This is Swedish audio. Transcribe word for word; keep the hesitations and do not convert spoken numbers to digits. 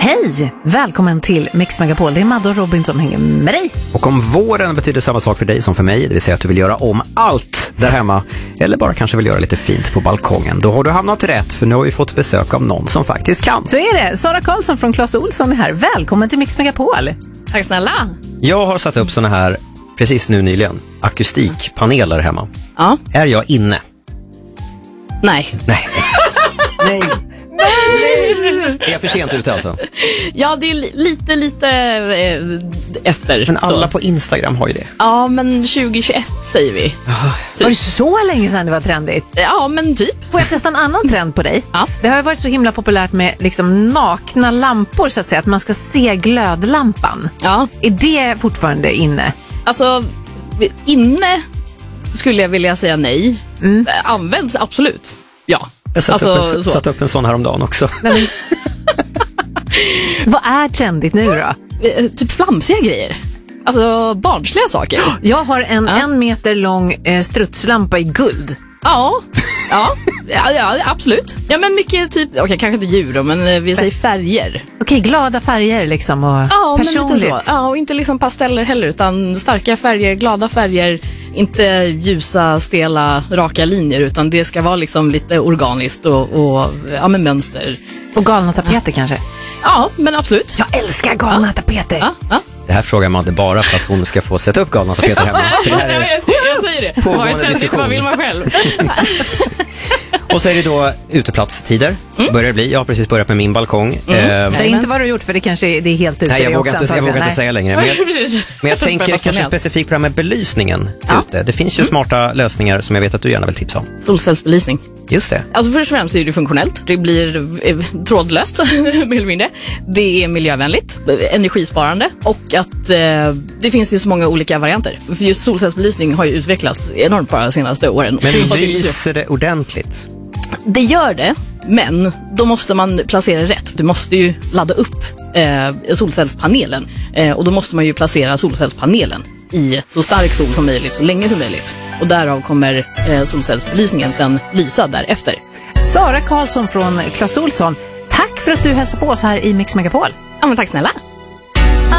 Hej! Välkommen till Mix Megapol. Det är Madde och Robin som hänger med dig. Och om våren betyder samma sak för dig som för mig, det vill säga att du vill göra om allt där hemma eller bara kanske vill göra lite fint på balkongen, då har du hamnat rätt, för nu har vi fått besök av någon som faktiskt kan. Så är det. Sara Karlsson från Clas Ohlson är här. Välkommen till Mix Megapol. Tack snälla. Jag har satt upp såna här, precis nu nyligen, akustikpaneler hemma. Ja. Är jag inne? Nej. Nej. Nej. Är jag för sent ute alltså? Ja, det är li- lite, lite eh, efter. Men alla så. på Instagram har ju det. Ja, men tjugohundratjugoett säger vi. Var det så länge sedan det var trendigt? Ja, men typ. Får jag testa en annan trend på dig? Ja. Det har ju varit så himla populärt med liksom nakna lampor så att säga. Att man ska se glödlampan. Ja. Är det fortfarande inne? Alltså, inne skulle jag vilja säga nej. Mm. Används absolut. Ja. Jag satte Alltså, upp, en, så. satte upp en sån här om dagen också. Vad är trendigt nu då? Eh, Typ flamsiga grejer. Alltså barnsliga saker. Jag har en Ja. en meter lång eh, strutslampa i guld. Ja, ja, ja, ja, absolut. Ja, men mycket typ, okej, kanske inte djur då, men eh, vi säger färger. Okej, glada färger liksom och Ja, personligt. men lite så. Ja, och inte liksom pasteller heller, utan starka färger, glada färger, inte ljusa, stela, raka linjer, utan det ska vara liksom lite organiskt och, och ja, med mönster. Och galna tapeter kanske. Ja, men absolut. Jag älskar galna Ja. tapeter. Ja, ja. Det här frågar Madde bara för att hon ska få sätta upp galna tapeter hemma. För det här är... jag, säger, jag säger det. Pågående Vad är trendigt, diskussion. vad vill man själv? Och så är det då uteplatstider. Mm. Börjar det bli. Jag har precis börjat med min balkong. Mm. Eh, Säg inte vad du har gjort för det kanske är, det är helt ute. nej, jag det vågar också, inte, jag vågar inte antagligen. säga längre. Men jag, Precis. men jag tänker Spänna kanske spannet. specifikt på det här med belysningen Ja. ute. Det finns ju smarta lösningar som jag vet att du gärna vill tipsa om. Solcellsbelysning. Just det. Alltså först och främst är det funktionellt. Det blir eh, trådlöst, mer eller mindre. Det är miljövänligt, eh, energisparande och att eh, det finns ju så många olika varianter. För just solcellsbelysning har ju utvecklats enormt bara de senaste åren. Men Och det- lyser det ordentligt? Det gör det, men då måste man placera rätt. Du måste ju ladda upp eh, solcellspanelen eh, och då måste man ju placera solcellspanelen i så stark sol som möjligt, så länge som möjligt. Och därav kommer eh, solcellsbelysningen sen lysa därefter. Sara Karlsson från Clas Ohlson. Tack för att du hälsar på oss här i Mix Megapol. Ja, men tack snälla.